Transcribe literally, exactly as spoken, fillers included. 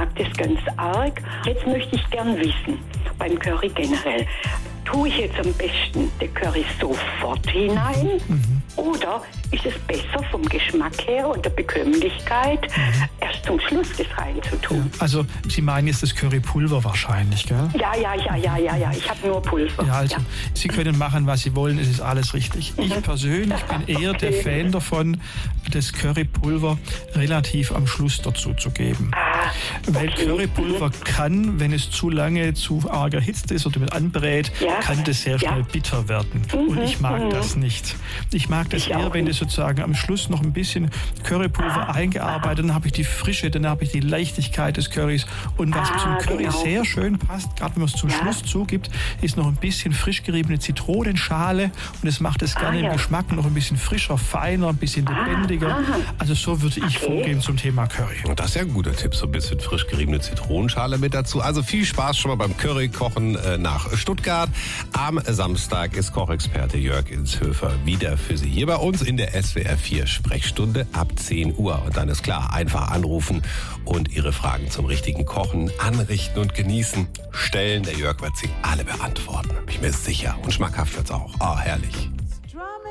mag das ganz arg. Jetzt möchte ich gern wissen, beim Curry generell, tue ich jetzt am besten den Curry sofort hinein? Mhm. Oder ist es besser vom Geschmack her und der Bekömmlichkeit, mhm. erst zum Schluss das reinzutun? Ja, also Sie meinen jetzt das Currypulver wahrscheinlich, gell? Ja, ja, ja, ja, ja, ja. Ich habe nur Pulver. Ja, also ja. Sie können machen, was Sie wollen, es ist alles richtig. Mhm. Ich persönlich bin eher okay. der Fan davon, das Currypulver relativ am Schluss dazu zu geben. Ah, Weil okay. Currypulver mhm. kann, wenn es zu lange zu arg erhitzt ist oder mit anbrät, ja. kann das sehr schnell ja. bitter werden. Mhm. Und ich mag mhm. das nicht. Ich mag das ich eher, wenn das sozusagen am Schluss noch ein bisschen Currypulver ah. eingearbeitet, dann habe ich die Frische, dann habe ich die Leichtigkeit des Currys. Und was ah, zum Curry genau. sehr schön passt, gerade wenn man es zum ja. Schluss zugibt, ist noch ein bisschen frisch geriebene Zitronenschale und es macht es gerne ah, ja. im Geschmack noch ein bisschen frischer, feiner, ein bisschen lebendiger. Ah, also so würde ich okay. vorgehen zum Thema Curry. Und das ist ja ein guter Tipp, so ein bisschen frisch geriebene Zitronenschale mit dazu. Also viel Spaß schon mal beim Currykochen nach Stuttgart. Am Samstag ist Kochexperte Jörg Ilshöfer wieder für Sie hier bei uns in der S W R vier Sprechstunde ab zehn Uhr. Und dann ist klar, einfach anrufen und Ihre Fragen zum richtigen Kochen, Anrichten und Genießen stellen. Der Jörg wird sie alle beantworten, bin ich mir sicher. Und schmackhaft wird's auch. Oh, herrlich.